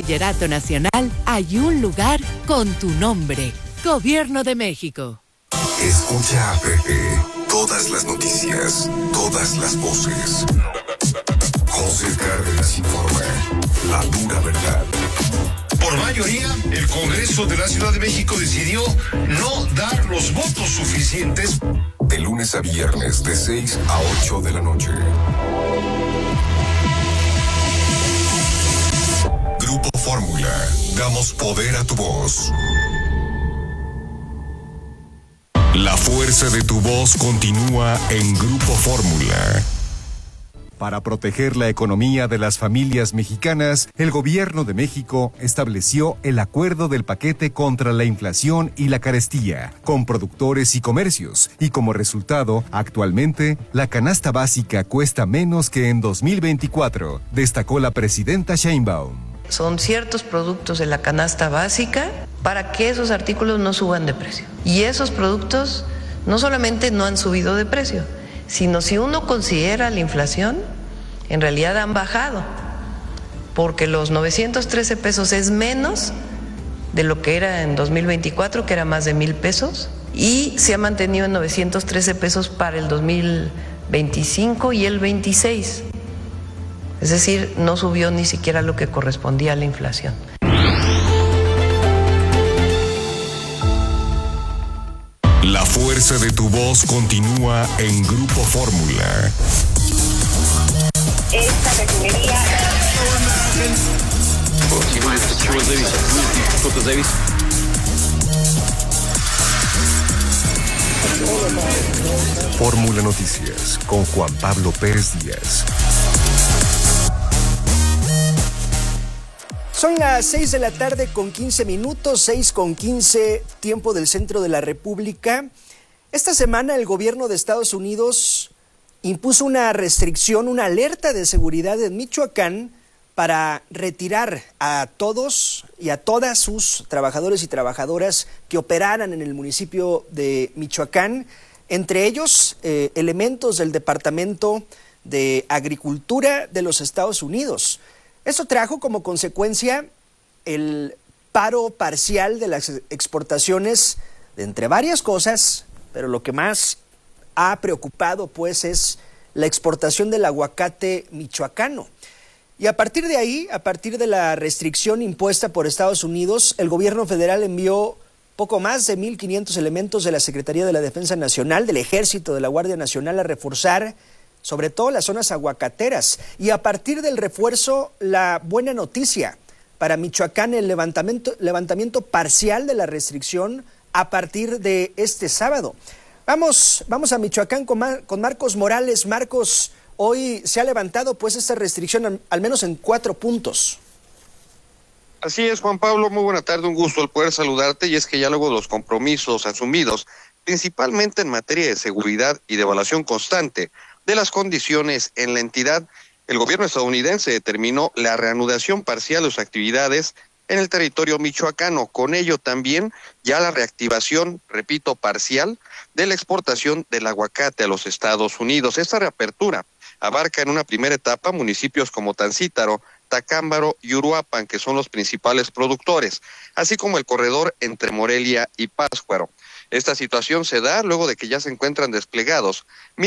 Bachillerato Nacional hay un lugar con tu nombre. Gobierno de México. Escucha a Pepe. Todas las noticias, todas las voces. José Cárdenas informa. La dura verdad. Por mayoría, el Congreso de la Ciudad de México decidió no dar los votos suficientes. De lunes a viernes, de 6 a 8 de la noche. Grupo Fórmula. Damos poder a tu voz. La fuerza de tu voz continúa en Grupo Fórmula. Para proteger la economía de las familias mexicanas, el Gobierno de México estableció el acuerdo del paquete contra la inflación y la carestía con productores y comercios, y como resultado, actualmente, la canasta básica cuesta menos que en 2024, destacó la presidenta Sheinbaum. Son ciertos productos de la canasta básica para que esos artículos no suban de precio. Y esos productos no solamente no han subido de precio, sino si uno considera la inflación, en realidad han bajado, porque los 913 pesos es menos de lo que era en 2024, que era más de 1,000 pesos, y se ha mantenido en 913 pesos para el 2025 y el 26. Es decir, no subió ni siquiera lo que correspondía a la inflación. La fuerza de tu voz continúa en Grupo Fórmula. Esta refinería. Fórmula Noticias con Juan Pablo Pérez Díaz. Son las 6 de la tarde con 15 minutos, 6:15, tiempo del centro de la República. Esta semana el gobierno de Estados Unidos impuso una restricción, una alerta de seguridad en Michoacán para retirar a todos y a todas sus trabajadores y trabajadoras que operaran en el municipio de Michoacán, entre ellos elementos del Departamento de Agricultura de los Estados Unidos. Esto trajo como consecuencia el paro parcial de las exportaciones de entre varias cosas, pero lo que más ha preocupado pues es la exportación del aguacate michoacano. Y a partir de ahí, a partir de la restricción impuesta por Estados Unidos, el gobierno federal envió poco más de 1,500 elementos de la Secretaría de la Defensa Nacional, del Ejército, de la Guardia Nacional a reforzar sobre todo las zonas aguacateras. Y a partir del refuerzo, la buena noticia para Michoacán, el levantamiento parcial de la restricción a partir de este sábado. Vamos a Michoacán con Marcos Morales. Marcos, hoy se ha levantado pues esta restricción al menos en 4 puntos. Así es, Juan Pablo, muy buena tarde, un gusto el poder saludarte, y es que ya luego de los compromisos asumidos, principalmente en materia de seguridad y de evaluación constante de las condiciones en la entidad, el gobierno estadounidense determinó la reanudación parcial de sus actividades en el territorio michoacano. Con ello también ya la reactivación, repito, parcial de la exportación del aguacate a los Estados Unidos. Esta reapertura abarca en una primera etapa municipios como Tancítaro, Tacámbaro y Uruapan, que son los principales productores, así como el corredor entre Morelia y Pátzcuaro. Esta situación se da luego de que ya se encuentran desplegados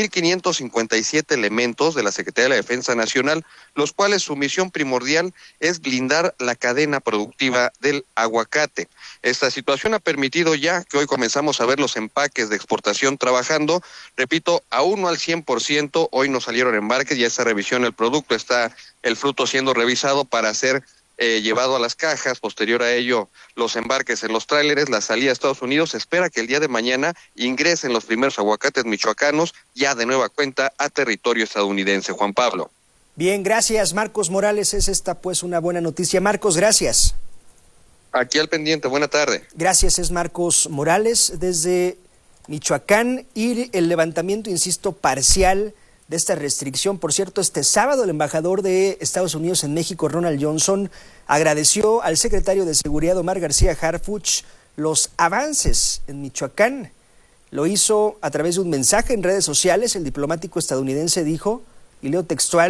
1,557 elementos de la Secretaría de la Defensa Nacional, los cuales su misión primordial es blindar la cadena productiva del aguacate. Esta situación ha permitido ya que hoy comenzamos a ver los empaques de exportación trabajando, repito, aún no al 100%, hoy no salieron embarques, ya esta revisión del producto, está el fruto siendo revisado para ser llevado a las cajas, posterior a ello los embarques en los tráileres, la salida a Estados Unidos. Se espera que el día de mañana ingresen los primeros aguacates michoacanos ya de nueva cuenta a territorio estadounidense. Juan Pablo. Bien, gracias Marcos Morales, es esta pues una buena noticia. Marcos, gracias. Aquí al pendiente, buena tarde. Gracias, es Marcos Morales desde Michoacán, y el levantamiento, insisto, parcial de esta restricción. Por cierto, este sábado el embajador de Estados Unidos en México, Ronald Johnson, agradeció al secretario de Seguridad, Omar García Harfuch, los avances en Michoacán. Lo hizo a través de un mensaje en redes sociales. El diplomático estadounidense dijo, y leo textual: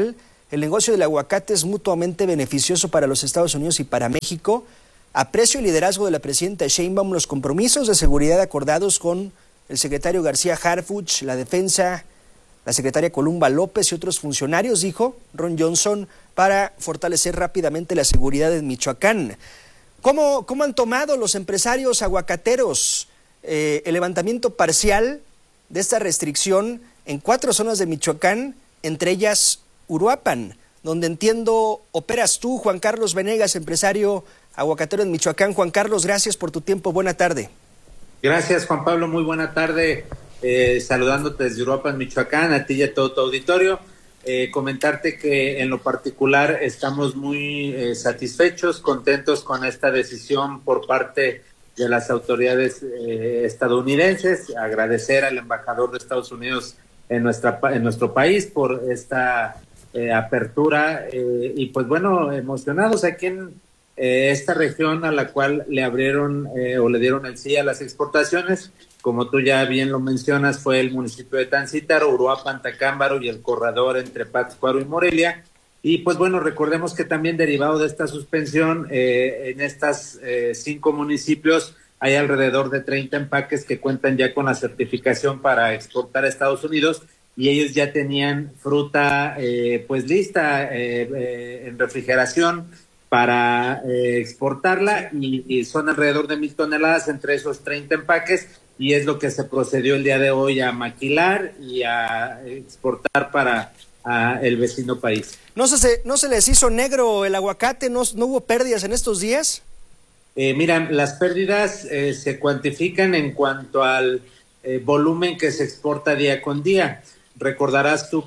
El negocio del aguacate es mutuamente beneficioso para los Estados Unidos y para México. Aprecio el liderazgo de la presidenta Sheinbaum, los compromisos de seguridad acordados con el secretario García Harfuch, la defensa, la secretaria Columba López y otros funcionarios, dijo Ron Johnson, para fortalecer rápidamente la seguridad en Michoacán. ¿Cómo han tomado los empresarios aguacateros el levantamiento parcial de esta restricción en 4 zonas de Michoacán, entre ellas Uruapan, donde entiendo operas tú, Juan Carlos Venegas, empresario aguacatero en Michoacán? Juan Carlos, gracias por tu tiempo, buena tarde. Gracias, Juan Pablo, muy buena tarde, saludándote desde Uruapan, Michoacán, a ti y a todo tu auditorio. Comentarte que en lo particular estamos muy satisfechos, contentos con esta decisión por parte de las autoridades estadounidenses. Agradecer al embajador de Estados Unidos en nuestro país por esta apertura y pues bueno, emocionados aquí en esta región a la cual le abrieron o le dieron el sí a las exportaciones. Como tú ya bien lo mencionas, fue el municipio de Tancítaro, Uruapan, Tacámbaro y el corredor entre Pátzcuaro y Morelia. Y pues bueno, recordemos que también derivado de esta suspensión, en estas 5 municipios hay alrededor de 30 empaques que cuentan ya con la certificación para exportar a Estados Unidos, y ellos ya tenían fruta pues lista en refrigeración para exportarla, y son alrededor de 1,000 toneladas entre esos 30 empaques, y es lo que se procedió el día de hoy a maquilar y a exportar para el vecino país. ¿No se les hizo negro el aguacate? ¿No hubo pérdidas en estos días? Mira, las pérdidas se cuantifican en cuanto al volumen que se exporta día con día. Recordarás tú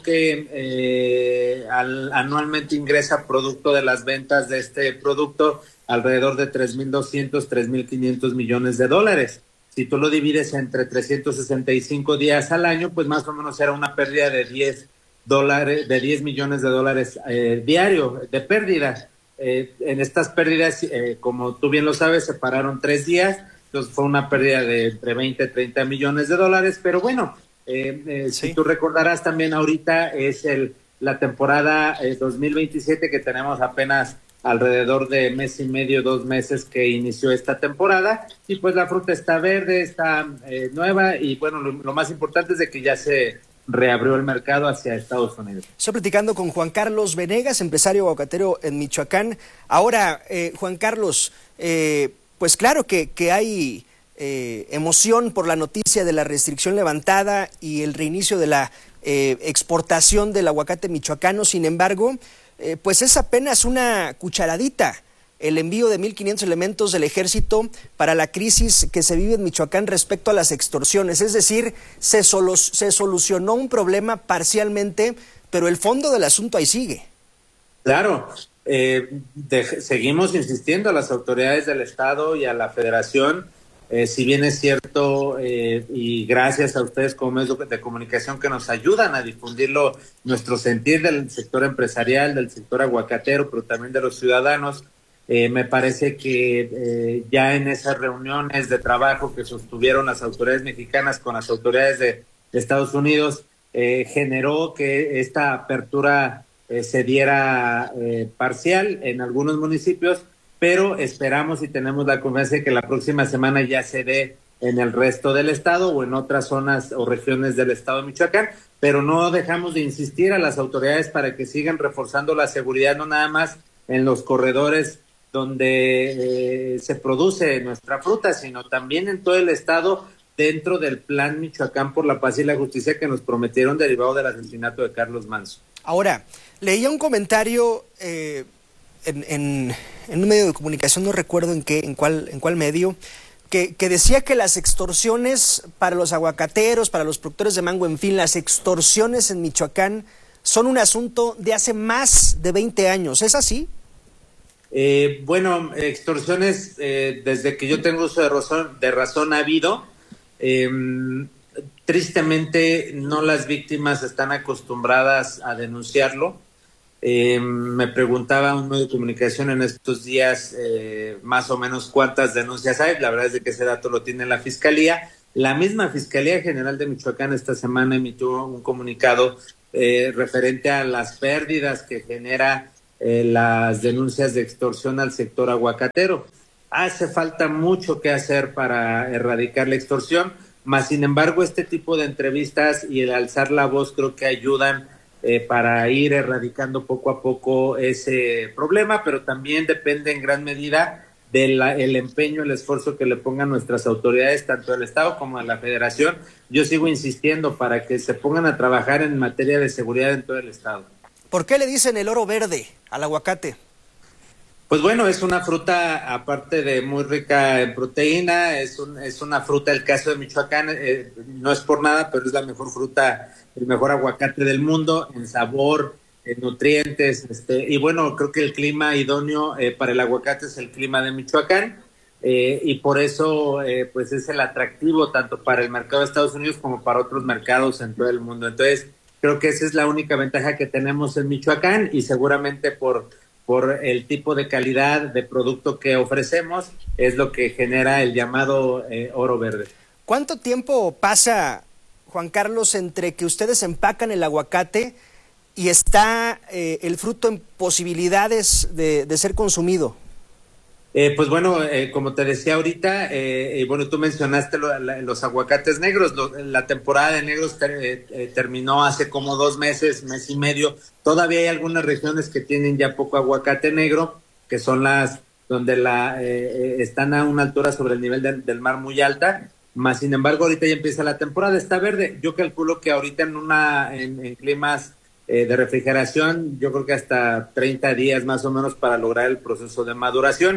que anualmente ingresa producto de las ventas de este producto alrededor de 3.200, 3.500 millones de dólares. Si tú lo divides entre 365 días al año, pues más o menos era una pérdida de 10 millones de dólares diario de pérdida. En estas pérdidas, como tú bien lo sabes, se pararon 3 días, entonces fue una pérdida de entre 20 y 30 millones de dólares, pero bueno, sí. Si tú recordarás también ahorita es la temporada 2027, que tenemos apenas alrededor de mes y medio, 2 meses que inició esta temporada, y pues la fruta está verde, está nueva, y bueno, lo más importante es de que ya se reabrió el mercado hacia Estados Unidos. Estoy platicando con Juan Carlos Venegas, empresario aguacatero en Michoacán. Ahora, Juan Carlos, pues claro que hay emoción por la noticia de la restricción levantada y el reinicio de la exportación del aguacate michoacano. Sin embargo, pues es apenas una cucharadita el envío de 1,500 elementos del ejército para la crisis que se vive en Michoacán respecto a las extorsiones. Es decir, se solucionó un problema parcialmente, pero el fondo del asunto ahí sigue. Claro, seguimos insistiendo a las autoridades del Estado y a la Federación, si bien es cierto, y gracias a ustedes como medios de comunicación que nos ayudan a difundirlo, nuestro sentir del sector empresarial, del sector aguacatero, pero también de los ciudadanos. Me parece que ya en esas reuniones de trabajo que sostuvieron las autoridades mexicanas con las autoridades de Estados Unidos, generó que esta apertura se diera parcial en algunos municipios, pero esperamos y tenemos la confianza de que la próxima semana ya se dé en el resto del estado o en otras zonas o regiones del estado de Michoacán, pero no dejamos de insistir a las autoridades para que sigan reforzando la seguridad, no nada más en los corredores donde se produce nuestra fruta, sino también en todo el estado, dentro del Plan Michoacán por la Paz y la Justicia que nos prometieron derivado del asesinato de Carlos Manzo. Ahora, leía un comentario en un medio de comunicación, no recuerdo en cuál medio, que decía que las extorsiones para los aguacateros, para los productores de mango, en fin, las extorsiones en Michoacán son un asunto de hace más de 20 años. ¿Es así? Bueno, extorsiones desde que yo tengo uso de razón ha habido. Tristemente no las víctimas están acostumbradas a denunciarlo. Me preguntaba un medio de comunicación en estos días más o menos cuántas denuncias hay. La verdad es de que ese dato lo tiene la Fiscalía. La misma Fiscalía General de Michoacán esta semana emitió un comunicado referente a las pérdidas que genera las denuncias de extorsión al sector aguacatero. Hace falta mucho que hacer para erradicar la extorsión, mas sin embargo este tipo de entrevistas y el alzar la voz creo que ayudan para ir erradicando poco a poco ese problema, pero también depende en gran medida del empeño, el esfuerzo que le pongan nuestras autoridades, tanto del Estado como de la Federación. Yo sigo insistiendo para que se pongan a trabajar en materia de seguridad en todo el Estado. ¿Por qué le dicen el oro verde al aguacate? Pues bueno, es una fruta, aparte de muy rica en proteína, es una fruta, el caso de Michoacán, no es por nada, pero es la mejor fruta, el mejor aguacate del mundo, en sabor, en nutrientes, y bueno, creo que el clima idóneo para el aguacate es el clima de Michoacán, y por eso pues es el atractivo tanto para el mercado de Estados Unidos como para otros mercados en todo el mundo. Entonces, creo que esa es la única ventaja que tenemos en Michoacán, y seguramente por el tipo de calidad de producto que ofrecemos es lo que genera el llamado oro verde. ¿Cuánto tiempo pasa, Juan Carlos, entre que ustedes empacan el aguacate y está el fruto en posibilidades de ser consumido? Pues bueno, como te decía ahorita, bueno, tú mencionaste los aguacates negros. La temporada de negros terminó hace como 2 meses, mes y medio. Todavía hay algunas regiones que tienen ya poco aguacate negro, que son las donde están a una altura sobre el nivel del mar muy alta. Más sin embargo, ahorita ya empieza la temporada, está verde. Yo calculo que ahorita en climas de refrigeración, yo creo que hasta 30 días más o menos para lograr el proceso de maduración.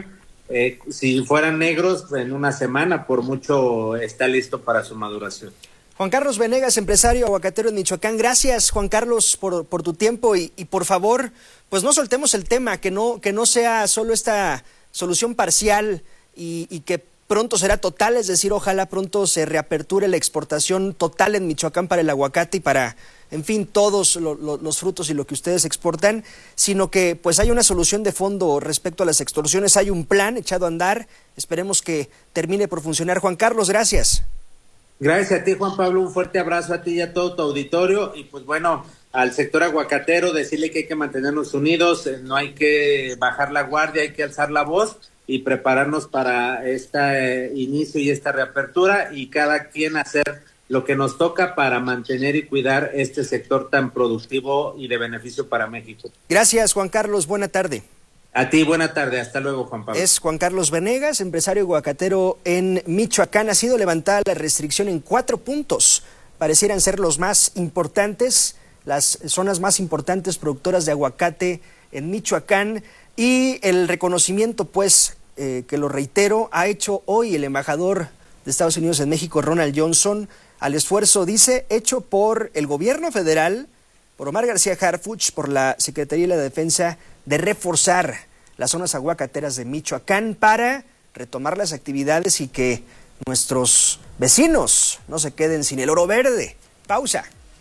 Si fueran negros, en una semana por mucho está listo para su maduración. Juan Carlos Venegas, empresario aguacatero en Michoacán. Gracias, Juan Carlos, por tu tiempo y por favor, pues no soltemos el tema, que no sea solo esta solución parcial y que pronto será total, es decir, ojalá pronto se reaperture la exportación total en Michoacán para el aguacate y para, en fin, todos los frutos y lo que ustedes exportan, sino que pues hay una solución de fondo respecto a las extorsiones, hay un plan echado a andar, esperemos que termine por funcionar. Juan Carlos, gracias. Gracias a ti, Juan Pablo, un fuerte abrazo a ti y a todo tu auditorio, y pues bueno, al sector aguacatero decirle que hay que mantenernos unidos, no hay que bajar la guardia, hay que alzar la voz y prepararnos para este inicio y esta reapertura, y cada quien hacer lo que nos toca para mantener y cuidar este sector tan productivo y de beneficio para México. Gracias, Juan Carlos, buena tarde. A ti, buena tarde, hasta luego, Juan Pablo. Es Juan Carlos Venegas, empresario aguacatero en Michoacán. Ha sido levantada la restricción en 4 puntos, parecieran ser los más importantes, las zonas más importantes productoras de aguacate en Michoacán, y el reconocimiento, pues, que lo reitero, ha hecho hoy el embajador de Estados Unidos en México, Ronald Johnson, al esfuerzo, dice, hecho por el gobierno federal, por Omar García Harfuch, por la Secretaría de la Defensa, de reforzar las zonas aguacateras de Michoacán para retomar las actividades y que nuestros vecinos no se queden sin el oro verde. Pausa.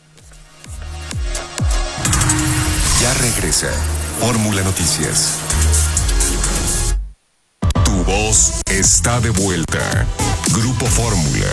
Ya regresa Fórmula Noticias. Tu voz está de vuelta. Grupo Fórmula.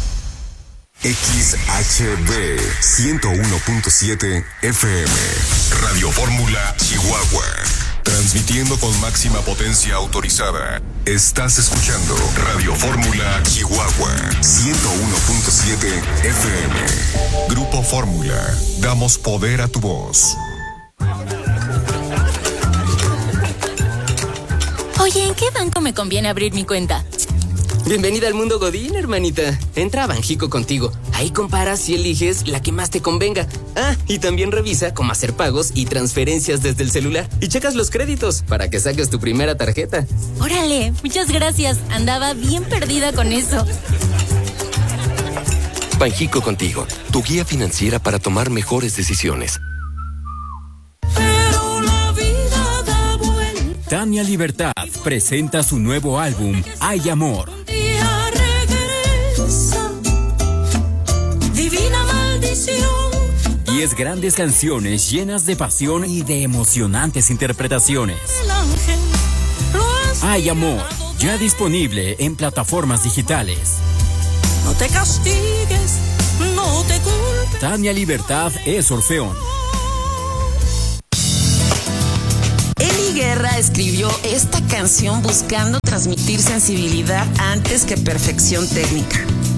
XHB 101.7 FM. Radio Fórmula Chihuahua. Transmitiendo con máxima potencia autorizada. Estás escuchando Radio Fórmula Chihuahua 101.7 FM. Grupo Fórmula. Damos poder a tu voz. Oye, ¿en qué banco me conviene abrir mi cuenta? Bienvenida al mundo Godín, hermanita. Entra a Banjico Contigo. Ahí comparas y eliges la que más te convenga. Ah, y también revisa cómo hacer pagos y transferencias desde el celular. Y checas los créditos para que saques tu primera tarjeta. Órale, muchas gracias. Andaba bien perdida con eso. Banjico Contigo, tu guía financiera para tomar mejores decisiones. Tania Libertad presenta su nuevo álbum, Hay Amor. Divina maldición. 10 grandes canciones llenas de pasión y de emocionantes interpretaciones. Hay Amor, ya disponible en plataformas digitales. No te castigues, no te culpes. Tania Libertad es Orfeón. Sierra escribió esta canción buscando transmitir sensibilidad antes que perfección técnica.